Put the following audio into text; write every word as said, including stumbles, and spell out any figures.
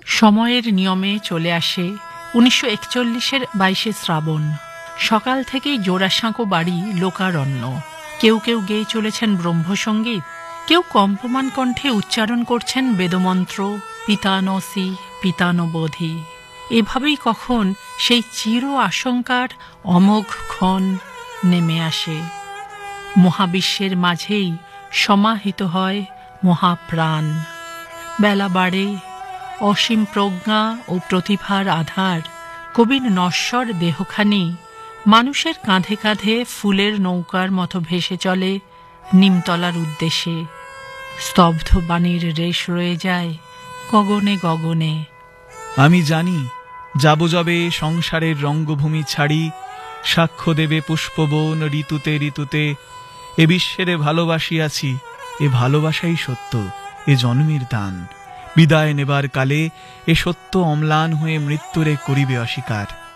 সময়ের নিয়মে চলে আসে উনিশশো একচল্লিশের বাইশে শ্রাবণ। সকাল থেকেই জোড়াসাঁকো বাড়ি লোকারণ্য। কেউ কেউ গেয়ে চলেছেন ব্রহ্মসঙ্গীত, কেউ কম্পমান কণ্ঠে উচ্চারণ করছেন বেদমন্ত্র, পিতানসি পিতানবোধি। এভাবেই কখন সেই চির আশঙ্কার অমোঘ ক্ষণ নেমে আসে। মহাবিশ্বের মাঝেই সমাহিত হয় মহাপ্রাণ। বেলা বাড়ে, অসীম প্রজ্ঞা ও প্রতিভার আধার কবির নশ্বর দেহখানি মানুষের কাঁধে কাঁধে ফুলের নৌকার মতো ভেসে চলে নিমতলার উদ্দেশ্যে। স্তব্ধ বাণীর রেশ রয়ে যায় গগনে গগনে। আমি জানি যাব যবে সংসারের রঙ্গভূমি ছাড়ি, সাক্ষ্য দেবে পুষ্পবন ঋতুতে ঋতুতে। এ বিশ্বেরে ভালোবাসিয়াছি, এ ভালোবাসাই সত্য, এ জন্মের দান। বিদায় নেবার কালে এ সত্য অম্লান হয়ে মৃত্যুরে করিবে অস্বীকার।